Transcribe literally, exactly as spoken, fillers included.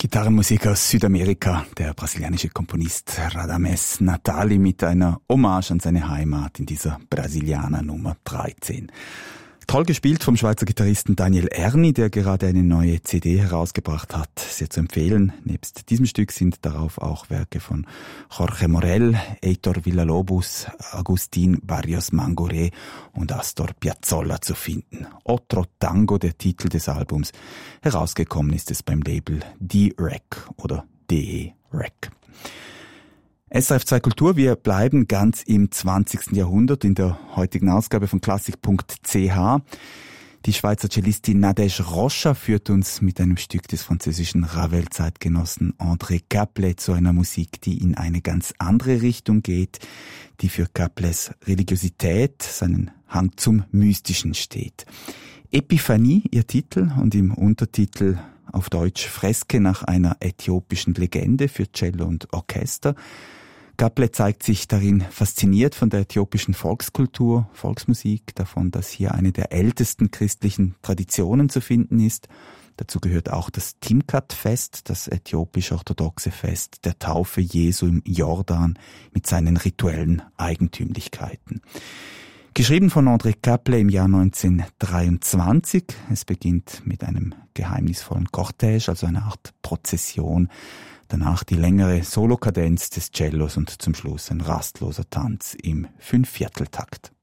Gitarrenmusik aus Südamerika, der brasilianische Komponist Radamés Natali mit einer Hommage an seine Heimat in dieser Brasilianer Nummer dreizehn. Toll gespielt vom Schweizer Gitarristen Daniel Erni, der gerade eine neue C D herausgebracht hat. Sehr zu empfehlen. Nebst diesem Stück sind darauf auch Werke von Jorge Morel, Heitor Villa-Lobos, Agustín Barrios Mangoré und Astor Piazzolla zu finden. Otro Tango, der Titel des Albums. Herausgekommen ist es beim Label D-Rec oder D-Rec. S R F zwei Kultur, wir bleiben ganz im zwanzigsten Jahrhundert in der heutigen Ausgabe von Klassik punkt c h. Die Schweizer Cellistin Nadège Rocha führt uns mit einem Stück des französischen Ravel-Zeitgenossen André Caplet zu einer Musik, die in eine ganz andere Richtung geht, die für Caplets Religiosität, seinen Hang zum Mystischen steht. Epiphanie, ihr Titel, und im Untertitel auf Deutsch Freske nach einer äthiopischen Legende für Cello und Orchester. Caplet zeigt sich darin fasziniert von der äthiopischen Volkskultur, Volksmusik, davon, dass hier eine der ältesten christlichen Traditionen zu finden ist. Dazu gehört auch das Timkat-Fest, das äthiopisch-orthodoxe Fest der Taufe Jesu im Jordan mit seinen rituellen Eigentümlichkeiten. Geschrieben von André Caplet im Jahr neunzehnhundertdreiundzwanzig. Es beginnt mit einem geheimnisvollen Cortège, also einer Art Prozession. Danach die längere Solokadenz des Cellos und zum Schluss ein rastloser Tanz im Fünfvierteltakt.